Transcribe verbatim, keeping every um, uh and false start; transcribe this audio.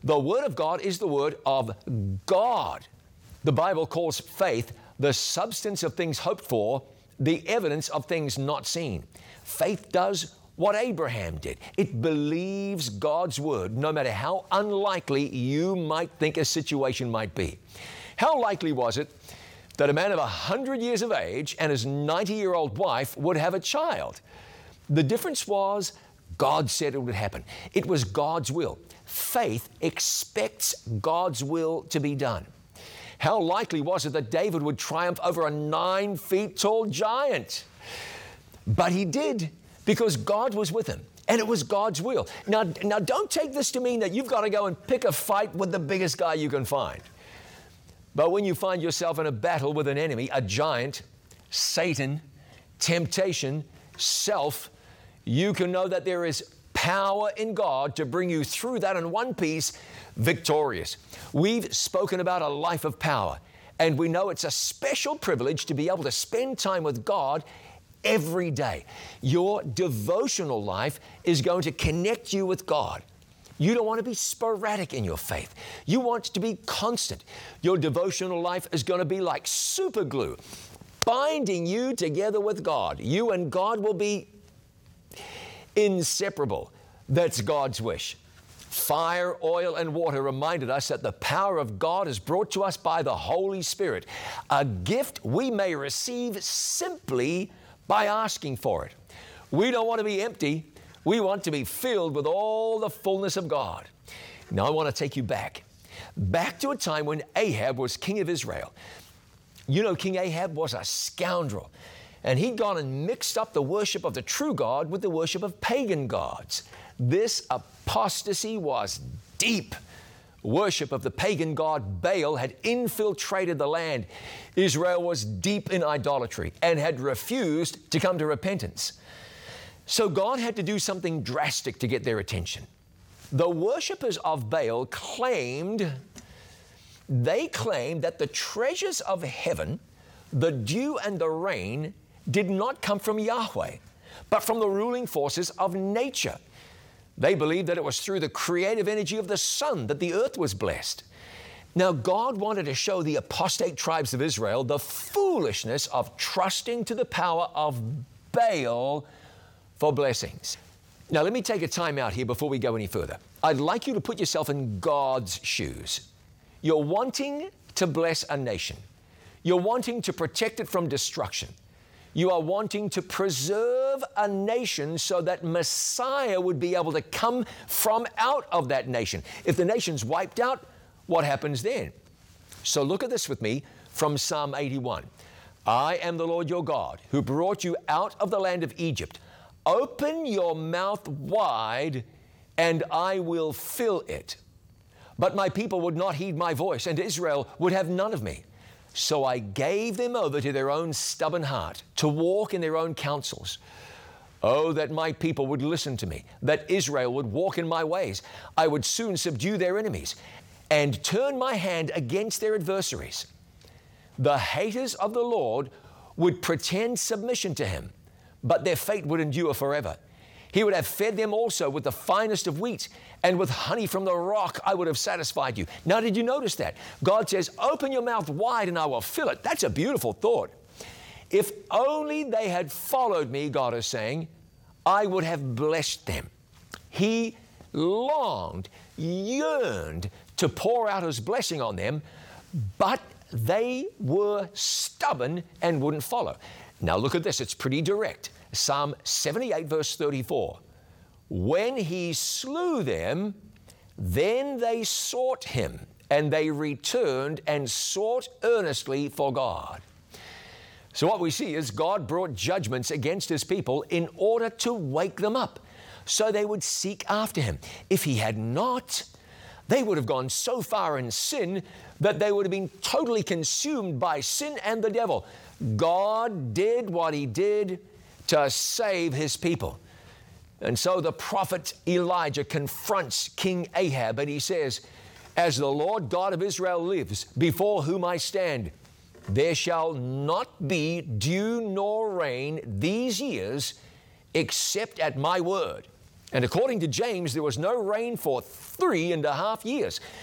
The Word of God is the Word of God. The Bible calls faith the substance of things hoped for, the evidence of things not seen. Faith does what Abraham did. It believes God's Word, no matter how unlikely you might think a situation might be. How likely was it that a man of one hundred years of age and his ninety-year-old wife would have a child? The difference was God said it would happen. It was God's will. Faith expects God's will to be done. How likely was it that David would triumph over a nine feet tall giant? But he did, because God was with him, and it was God's will. Now, now don't take this to mean that you've got to go and pick a fight with the biggest guy you can find. But when you find yourself in a battle with an enemy, a giant, Satan, temptation, self, you can know that there is power in God to bring you through that in one piece, victorious. We've spoken about a life of power, and we know it's a special privilege to be able to spend time with God every day. Your devotional life is going to connect you with God. You don't want to be sporadic in your faith. You want to be constant. Your devotional life is going to be like super glue, binding you together with God. You and God will be inseparable. That's God's wish. Fire, oil, and water reminded us that the power of God is brought to us by the Holy Spirit, a gift we may receive simply by asking for it. We don't want to be empty. We want to be filled with all the fullness of God. Now I want to take you back, back to a time when Ahab was king of Israel. You know, King Ahab was a scoundrel, and he'd gone and mixed up the worship of the true God with the worship of pagan gods. This apostasy was deep. Worship of the pagan god Baal had infiltrated the land. Israel was deep in idolatry and had refused to come to repentance. So God had to do something drastic to get their attention. The worshipers of Baal claimed, they claimed that the treasures of heaven, the dew and the rain, did not come from Yahweh, but from the ruling forces of nature. They believed that it was through the creative energy of the sun that the earth was blessed. Now, God wanted to show the apostate tribes of Israel the foolishness of trusting to the power of Baal for blessings. Now, let me take a time out here before we go any further. I'd like you to put yourself in God's shoes. You're wanting to bless a nation. You're wanting to protect it from destruction. You are wanting to preserve a nation so that Messiah would be able to come from out of that nation. If the nation's wiped out, what happens then? So look at this with me from Psalm eighty-one. I am the Lord your God, who brought you out of the land of Egypt. Open your mouth wide, and I will fill it. But my people would not heed my voice, and Israel would have none of me. So I gave them over to their own stubborn heart, to walk in their own counsels. Oh, that my people would listen to me, that Israel would walk in my ways. I would soon subdue their enemies and turn my hand against their adversaries. The haters of the Lord would pretend submission to him, but their fate would endure forever. He would have fed them also with the finest of wheat, and with honey from the rock I would have satisfied you. Now, did you notice that? God says, open your mouth wide and I will fill it. That's a beautiful thought. If only they had followed me, God is saying, I would have blessed them. He longed, yearned to pour out His blessing on them, but they were stubborn and wouldn't follow. Now look at this, it's pretty direct. Psalm seventy-eight, verse thirty-four. When He slew them, then they sought Him, and they returned and sought earnestly for God. So what we see is God brought judgments against His people in order to wake them up, so they would seek after Him. If He had not, they would have gone so far in sin that they would have been totally consumed by sin and the devil. God did what He did to save His people. And so the prophet Elijah confronts King Ahab, and he says, as the Lord God of Israel lives, before whom I stand, there shall not be dew nor rain these years, except at my word. And according to James, there was no rain for three and a half years.